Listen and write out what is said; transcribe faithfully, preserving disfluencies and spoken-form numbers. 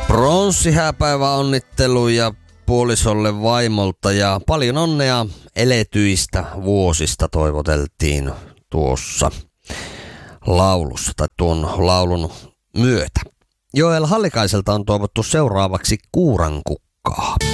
Pronssihääpäivä onnitteluja puolisolle vaimolta ja paljon onnea eletyistä vuosista toivoteltiin tuossa laulussa tai tuon laulun myötä. Joel Hallikaiselta on toivottu seuraavaksi kuurankukkaa.